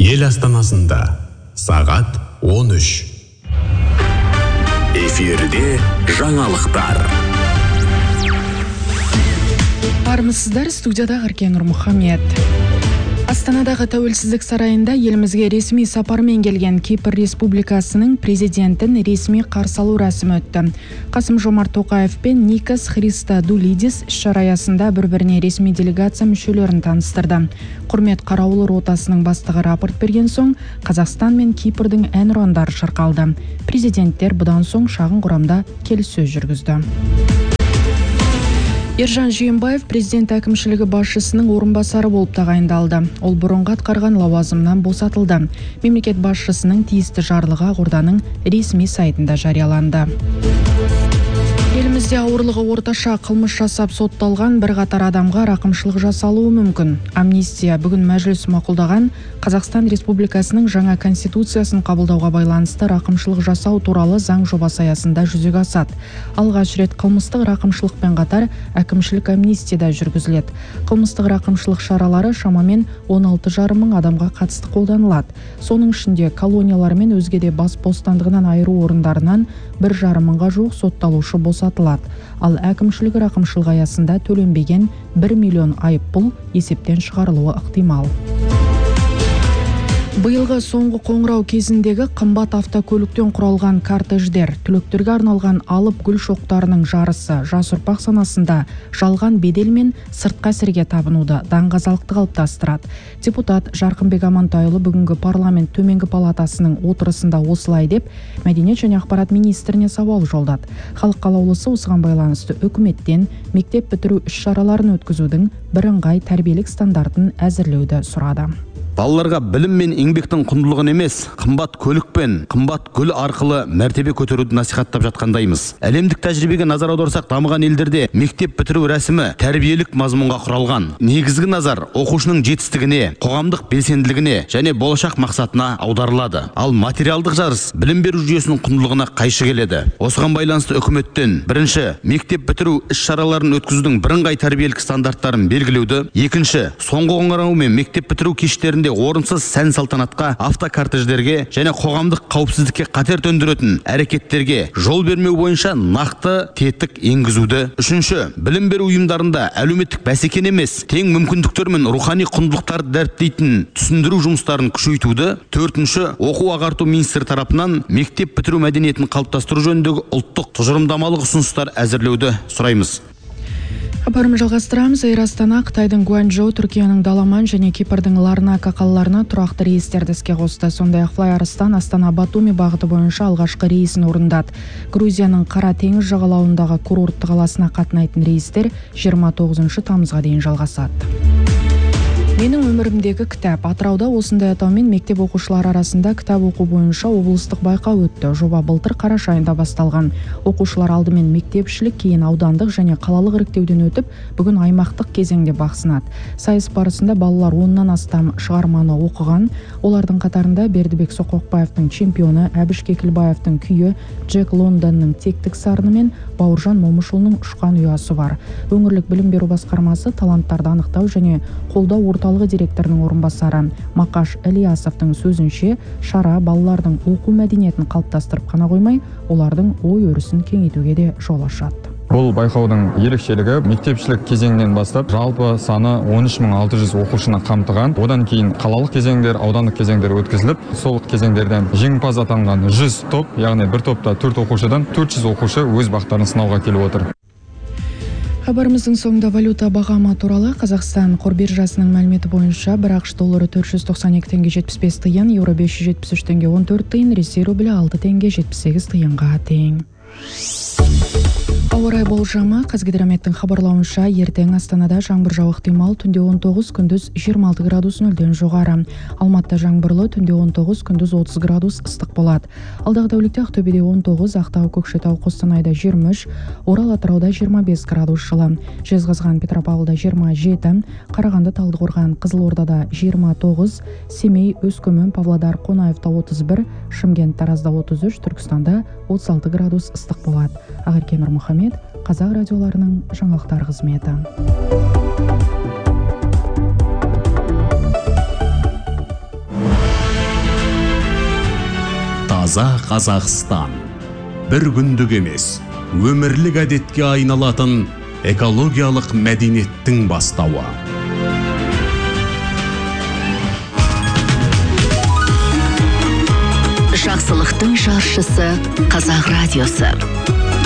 Ел астанасында сағат 13. Эфирде жаңалықтар. Армысыздар, студияда Ғаркен Нұрмұхамед. Астанадағы Тәуелсіздік сарайында елімізге ресми сапармен келген Кипр Республикасының президентін ресми қарсы алу рәсімі өтті. Қасым-Жомарт Тоқаев пен Никос Христодулидис іс-шара аясында бір-біріне ресми делегация мүшелерін таныстырды. Құрмет қарауылы ротасының бастығы рапорт берген соң, Қазақстан мен Кипрдің әнұрандары шырқалды. Президенттер бұдан соң шағын құрамда келіссөз жүргізді. Ержан Жиенбаев президент әкімшілігі басшысының орынбасары болып тағайындалды. Ол бұрынғы атқарған лауазымнан босатылды. Мемлекет басшысының тиісті жарлығы ақорданың ресми сайтында жарияланды. Елімізде ауырлығы орташа қылмыс жасап сотталған бірқатар адамға рақымшылық жасалуы мүмкін. Амнистия бүгін мәжіліс мақұлдаған Қазақстан Республикасының жаңа конституциясын қабылдауға байланысты рақымшылық жасау туралы заң жобасы аясында жүзеге асады. Алғаш рет қылмыстық рақымшылықпен қатар әкімшілік амнистия да жүргізіледі. Қылмыстық рақымшылық шаралары шамамен 16,5 мың адамға қатысты қолданылады. Соның ішінде колониялар мен өзге де бас бостандығынан айыру орындарынан 1,5 мыңға жуық сотталушы босатылады. Ал әкімшілік рақымшылық аясында төленбеген 1 миллион айыппұл есептен шығарылуы ықтимал. Биылғы соңғы қоңырау кезіндегі қымбат автокөліктен құралған кортеждер, түлектерге арналған алып гүл шоқтарының жарысы жас ұрпақ санасында жалған бедел мен сыртқы әсерге табынуды, даңғазалықты қалыптастырады. Депутат Жарқынбек Амантайұлы бүгінгі парламент төменгі палатасының отырысында осылай деп, Мәдениет және ақпарат министріне сауал жолдады. Халық қалаулысы осыған байланысты үкіметтен мектеп бітіру іс-шараларын өткізудің бірыңғай тәрбиелік стандартын әзірлеуді сұрады. Балаларға білім мен еңбектің құндылығын емес, қымбат көлік пен қымбат гүл арқылы мәртебе көтеруді насихаттап жатқандаймыз. Әлемдік тәжірибеге назар аударсақ, дамыған елдерде мектеп бітіру рәсімі тәрбиелік мазмұнға құралған. Негізгі назар оқушының жетістігіне, қоғамдық белсенділігіне және болашақ мақсатына аударылады. Ал материалдық жарыс білім беру жүйесінің құндылығына қайшы келеді. Осыған байланысты үкіметтен бірінші, мектеп бітіру іс-шараларын өткізудің бірыңғай тәрбиелік стандарттарын белгілеуді, екінші, соңғы қоңырау мен мектеп бітіру кештерінде орынсыз сән салтанатқа, автокортеждерге және қоғамдық қауіпсіздікке қатер төндіретін әрекеттерге жол бермеу бойынша нақты тетік енгізуді. Үшінші, білім беру ұйымдарында әлеуметтік бәсеке емес, тең мүмкіндіктер мен рухани құндылықтарды дәріптейтін түсіндіру жұмыстарын күшейтуді. Төртінші, оқу-ағарту министрі тарапынан мектеп бітіру мәдениетін қалыптастыру жөніндегі ұлттық тұжырымдамалық ұсыныстар әзірлеуді сұраймыз. Хабарымызды жалғастырамыз. Эйр Астана Қытайдың Гуанчжоу, Түркияның Даламан және Кипрдің Ларнака қалаларына тұрақты рейстерді іске қосты. Сондай-ақ Fly Arыстан Астана Батуми бағыты бойынша алғашқы рейсін орындады. Грузияның Қара теңіз жағалауындағы курортты қаласына қатынайтын рейстер 29 тамызға дейін жалғасады. Менің өмірімдегі кітап. Атырауда осындай атаумен мектеп оқушылары арасында кітап оқу бойынша облыстық байқау өтті. Жоба былтыр қараша айында басталған. Оқушылар алдымен мектепшілік, кейін аудандық және қалалық іріктеуден өтіп, бүгін аймақтық кезеңде бақ сынады. Сайыс барысында балалар 10-нан астам шығарманы оқыған. Олардың қатарында Бердібек Соқоқбаевтың Чемпионы, Әбіш Кекілбаевтың Күйі, Джек Лондонның Тектік сарыны мен Бауыржан Момышұлының Ұшқан ұясы бар. Өңірлік білім беру басқармасы таланттарды анықтау және қолдау орталығы директорының орынбасары Мақаш Ілиясовтың сөзінше, шара балалардың оқу мәдениетін қалыптастырып қана қоймай, олардың ой өрісін кеңейтуге де жол ашады. Бұл байқаудың ерекшелігі мектепшілік кезеңнен бастап жалпы саны 13.600 оқушыны қамтыған. Одан кейін қалалық кезеңдер, аудандық кезеңдер өткізіліп, сол кезеңдерден жеңімпаз атанған 100 топ, яғни бір топта 4 оқушыдан 400 оқушы өз бақтарын сынауға келіп отыр. Хабарымыздың соңында валюта бағамы туралы. Қазақстан қор биржасының мәліметі бойынша бір ақш доллары 492 теңге 75 тиын, еуро 573 теңге 14 тиын, Ресей рублі 6 теңге 78 тиынға тең. Ауа райы болжамы. Қазгидрометтің хабарлауынша, ертең Астанада жаңбыр жауы ықтимал, түнде 19, күндіз 26 градус нөлден жоғары. Алматыда жаңбырлы, түнде 19, күндіз 30 градус ыстық болады. Алдағы тәулікте Ақтөбеде 19, Ақтау, Көкшетау, Қостанайда 23, Орал, Атырауда 25 градус жылы. Жезқазған, Петропавлда 27, Қарағанды, Талдықорған, Қызылордада 29, Семей, Өскемен, Павлодар, Қонаевта 31, Шымкент, Таразда 33, Түркістанда 36 градус ыстық болады. Ғаркен Нұрмұхамед, Қазақ радиоларының жаңалықтар қызметі. Таза Қазақстан. Бір күндік емес, өмірлік әдетке айналатын экологиялық мәдениеттің бастауы. Жақсылықтың жаршысы Қазақ радиосы.